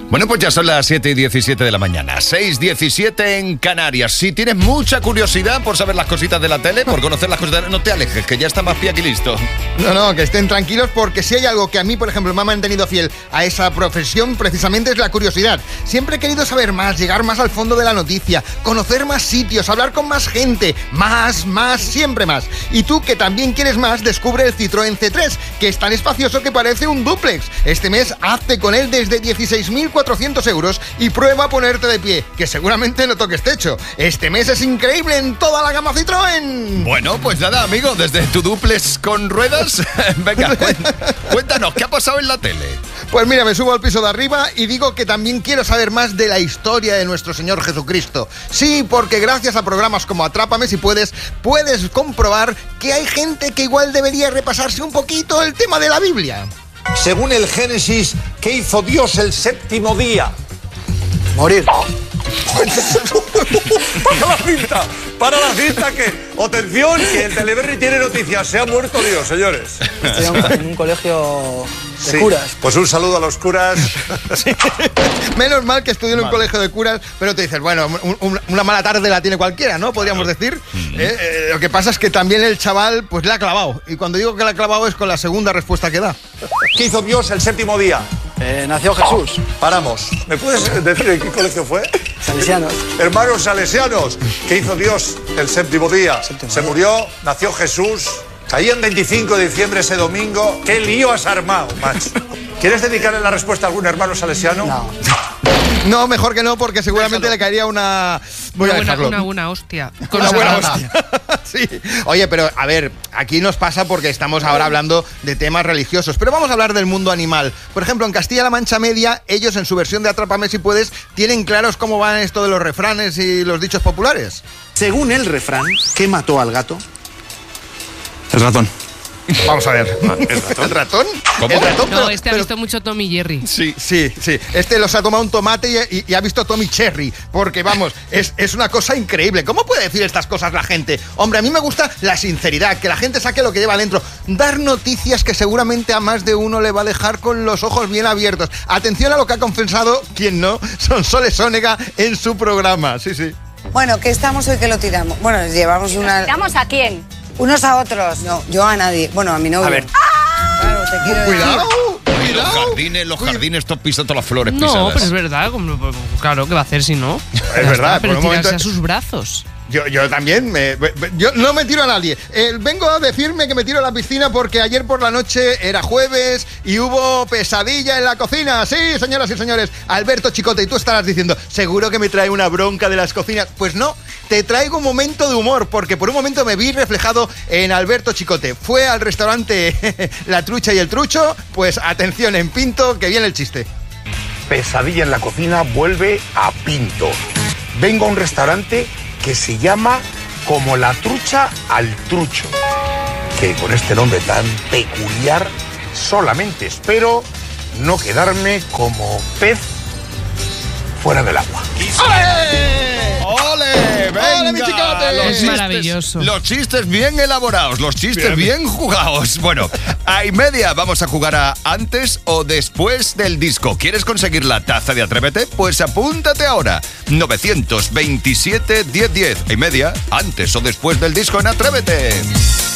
Bueno, pues ya son las 7:17 de la mañana, 6:17 en Canarias. Si tienes mucha curiosidad por saber las cositas de la tele, por conocer las cosas de la tele, no te alejes, que ya está más pie aquí listo. No, que estén tranquilos, porque si hay algo que a mí, por ejemplo, me ha mantenido fiel a esa profesión, precisamente es la curiosidad. Siempre he querido saber más, llegar más al fondo de la noticia, conocer más sitios, hablar con más gente, más, siempre más. Y tú, que también quieres más, descubre el Citroën C3, que es tan espacioso que parece un dúplex. Este mes hazte con él desde 16.400 euros y prueba a ponerte de pie, que seguramente no toques techo. Este mes es increíble en toda la gama Citroën. Bueno, pues nada, amigo, desde tu duplex con ruedas, venga, cuéntanos, ¿qué ha pasado en la tele? Pues mira, me subo al piso de arriba y digo que también quiero saber más de la historia de nuestro Señor Jesucristo. Sí, porque gracias a programas como Atrápame si puedes comprobar que hay gente que igual debería repasarse un poquito el tema de la Biblia. Según el Génesis, ¿qué hizo Dios el séptimo día? Morir. Para la cinta que, atención, que el Teleberri tiene noticias, se ha muerto Dios, señores. Estoy en un colegio de curas. Pues un saludo a los curas. Sí. Menos mal que estudió en un colegio de curas, pero te dices, bueno, una mala tarde la tiene cualquiera, ¿no? Podríamos decir. Lo que pasa es que también el chaval, pues le ha clavado. Y cuando digo que le ha clavado es con la segunda respuesta que da. ¿Qué hizo Dios el séptimo día? Nació Jesús. Paramos. ¿Me puedes decir en qué colegio fue? Salesianos. Hermanos salesianos, ¿qué hizo Dios el séptimo día? Se murió, nació Jesús. Caía en 25 de diciembre ese domingo. ¿Qué lío has armado, macho? ¿Quieres dedicarle la respuesta a algún hermano salesiano? No. No, mejor que no, porque seguramente le caería una... Una buena hostia. Una buena hostia. Sí. Oye, pero a ver, aquí nos pasa porque estamos ahora hablando de temas religiosos, pero vamos a hablar del mundo animal. Por ejemplo, en Castilla-La Mancha Media, ellos en su versión de Atrápame si puedes, tienen claros cómo van esto de los refranes y los dichos populares. Según el refrán, ¿qué mató al gato? El ratón. Vamos a ver. ¿El ratón? ¿Cómo? ¿El ratón? No, ha visto mucho Tom y Jerry. Sí. Este los ha tomado un tomate y ha visto Tommy Cherry. Porque, vamos, es una cosa increíble. ¿Cómo puede decir estas cosas la gente? Hombre, a mí me gusta la sinceridad, que la gente saque lo que lleva dentro. Dar noticias que seguramente a más de uno le va a dejar con los ojos bien abiertos. Atención a lo que ha confesado, quien no, Sonsoles Onega en su programa. Sí. Bueno, que estamos hoy que lo tiramos. Bueno, llevamos una... ¿Tiramos a quién? Unos a otros. No, yo a nadie. Bueno, a mi novio. A ver. Claro, te quiero decir. Los jardines, todos pisando las flores No, pisadas. pero es verdad. Claro, ¿qué va a hacer si no? Es verdad, pero por un tirarse momento... a sus brazos. Yo también, yo no me tiro a nadie. Vengo a decirme que me tiro a la piscina porque ayer por la noche era jueves y hubo pesadilla en la cocina. Sí, señoras y señores, Alberto Chicote, y tú estarás diciendo, seguro que me trae una bronca de las cocinas. Pues no, te traigo un momento de humor, porque por un momento me vi reflejado en Alberto Chicote. Fue al restaurante La Trucha y el Trucho, pues atención, en Pinto, que viene el chiste. Pesadilla en la cocina vuelve a Pinto. Vengo a un restaurante que se llama Como la Trucha al Trucho, que con este nombre tan peculiar solamente espero no quedarme como pez fuera del agua. ¡Ole! ¡Venga! ¡Ole, mi Chicote! Es maravilloso. Los chistes bien elaborados, los chistes bien jugados. Bueno, a y media vamos a jugar a antes o después del disco. ¿Quieres conseguir la taza de Atrévete? Pues apúntate ahora. 927 1010. A y media, antes o después del disco en Atrévete.